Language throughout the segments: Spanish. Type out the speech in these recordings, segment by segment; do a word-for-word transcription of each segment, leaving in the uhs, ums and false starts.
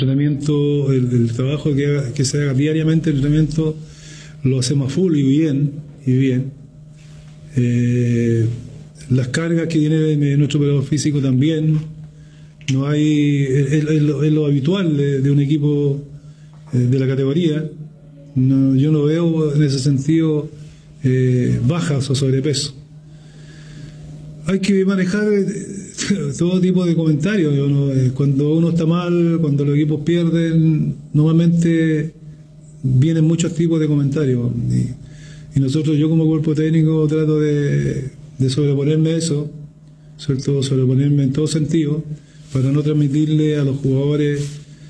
entrenamiento, el, el trabajo que, haga, que se haga diariamente, el entrenamiento lo hacemos a full y bien, y bien. Eh, las cargas que tiene nuestro operador físico también, no hay, es, es, lo, es lo habitual de, de un equipo eh, de la categoría. No, yo no veo en ese sentido eh, bajas o sobrepeso. Hay que manejar todo tipo de comentarios. Uno, cuando uno está mal, cuando los equipos pierden, normalmente vienen muchos tipos de comentarios. Y, y nosotros, yo como cuerpo técnico, trato de, de sobreponerme a eso, sobre todo sobreponerme en todo sentido, para no transmitirle a los jugadores,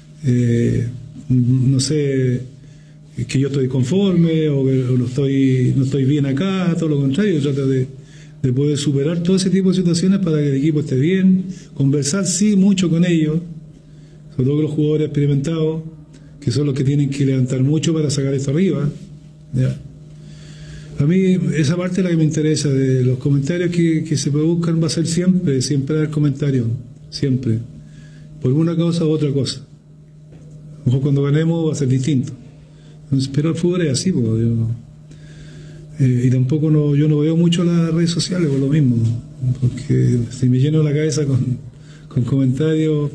eh, no sé, que yo estoy conforme o que o no, estoy, no estoy bien acá, todo lo contrario. Yo trato de de poder superar todo ese tipo de situaciones para que el equipo esté bien, conversar sí mucho con ellos, sobre todo con los jugadores experimentados, que son los que tienen que levantar mucho para sacar esto arriba. ¿Ya? A mí esa parte es la que me interesa, de los comentarios que, que se produzcan va a ser siempre, siempre haber comentarios, siempre, por una cosa u otra cosa. A lo mejor cuando ganemos va a ser distinto. Entonces, pero el fútbol es así, porque yo... Eh, y tampoco no, yo no veo mucho las redes sociales por lo mismo, porque si me lleno la cabeza con, con comentarios,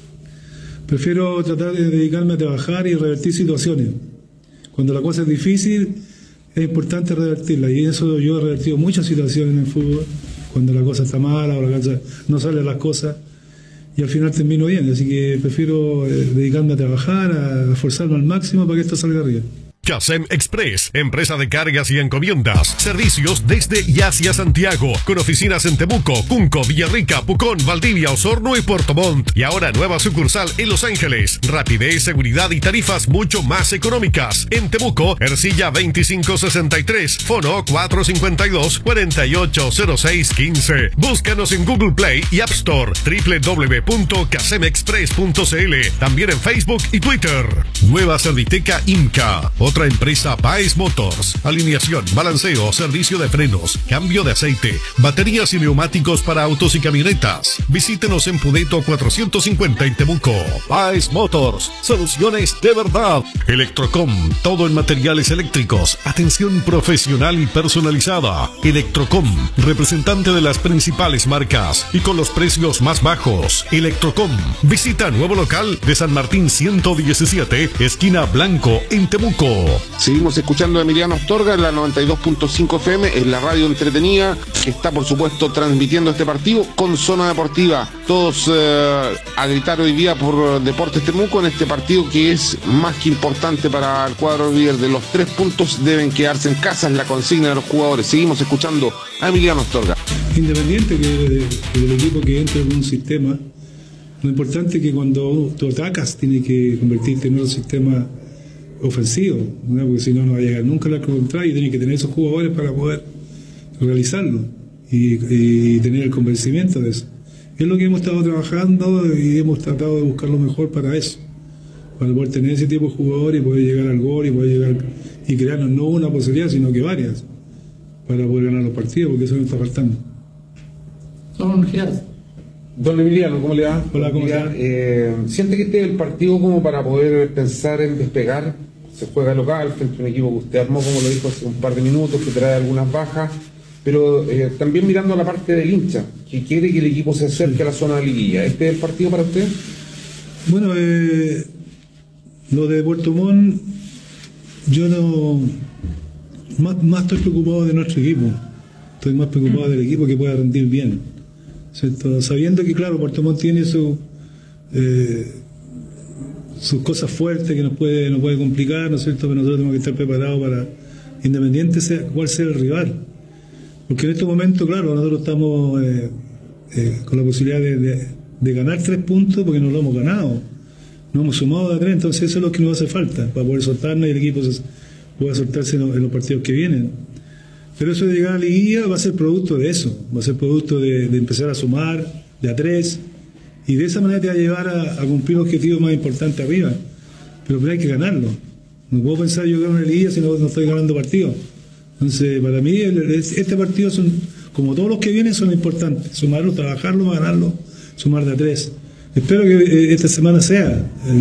prefiero tratar de dedicarme a trabajar y revertir situaciones. Cuando la cosa es difícil, es importante revertirla, y eso yo he revertido muchas situaciones en el fútbol, cuando la cosa está mala o la cosa no salen las cosas, y al final termino bien, así que prefiero eh, dedicarme a trabajar, a esforzarme al máximo para que esto salga arriba. Casem Express, empresa de cargas y encomiendas. Servicios desde y hacia Santiago, con oficinas en Temuco, Cunco, Villarrica, Pucón, Valdivia, Osorno y Puerto Montt. Y ahora nueva sucursal en Los Ángeles. Rapidez, seguridad y tarifas mucho más económicas. En Temuco, Ercilla veinticinco sesenta y tres, Fono cuatro cinco dos, cuatro ocho cero seis uno cinco. Búscanos en Google Play y App Store, doble u doble u doble u punto casem express punto c l. También en Facebook y Twitter. Nueva Serviteca Imca. Otra empresa, Baez Motors. Alineación, balanceo, servicio de frenos, cambio de aceite, baterías y neumáticos para autos y camionetas. Visítenos en Pudeto cuatrocientos cincuenta en Temuco. Baez Motors, soluciones de verdad. Electrocom, todo en materiales eléctricos. Atención profesional y personalizada. Electrocom, representante de las principales marcas y con los precios más bajos. Electrocom, visita nuevo local de San Martín ciento diecisiete, esquina Blanco, en Temuco. Seguimos escuchando a Emiliano Astorga en la noventa y dos punto cinco F M, en la radio entretenida, que está por supuesto transmitiendo este partido con Zona Deportiva. Todos eh, a gritar hoy día por Deportes Temuco en este partido que es más que importante para el cuadro verde. Los tres puntos deben quedarse en casa, es la consigna de los jugadores. Seguimos escuchando a Emiliano Astorga. Independiente que, que del equipo que entre en un sistema, lo importante es que cuando tú atacas tienes que convertirte en un sistema ofensivo, ¿no? Porque si no, no va a llegar nunca al contrario, y tiene que tener esos jugadores para poder realizarlo y, y tener el convencimiento de eso. Es lo que hemos estado trabajando y hemos tratado de buscar lo mejor para eso, para poder tener ese tipo de jugadores y poder llegar al gol y poder llegar y crearnos no una posibilidad, sino que varias, para poder ganar los partidos, porque eso nos está faltando. Don Gerardo. Don Emiliano, ¿cómo le va? Hola, ¿cómo está? Eh, ¿Siente que este es el partido como para poder pensar en despegar? Se juega local frente a un equipo que usted armó, como lo dijo hace un par de minutos, que trae algunas bajas, pero eh, también mirando a la parte del hincha, que quiere que el equipo se acerque a la zona de liguilla. ¿Este es el partido para usted? Bueno, eh, lo de Puerto Montt, yo no... Más, más estoy preocupado de nuestro equipo. Estoy más preocupado del equipo que pueda rendir bien, ¿cierto? Sabiendo que, claro, Puerto Montt tiene su... Eh, sus cosas fuertes que nos puede, nos puede complicar, ¿no es cierto? Pero nosotros tenemos que estar preparados para, independiente sea cuál sea el rival. Porque en estos momentos, claro, nosotros estamos eh, eh, con la posibilidad de, de, de ganar tres puntos porque no lo hemos ganado. No hemos sumado a tres, entonces eso es lo que nos hace falta, para poder soltarnos y el equipo se, pueda soltarse en los, en los partidos que vienen. Pero eso de llegar a la liguilla va a ser producto de eso, va a ser producto de, de empezar a sumar de a tres, y de esa manera te va a llevar a, a cumplir objetivos más importantes arriba. Pero, pero hay que ganarlo. No puedo pensar yo gano una liguilla si no, no estoy ganando partidos. Entonces, para mí, el, el, este partido, son como todos los que vienen, son importantes. Sumarlo, trabajarlo, ganarlo, sumar de a tres. Espero que esta semana sea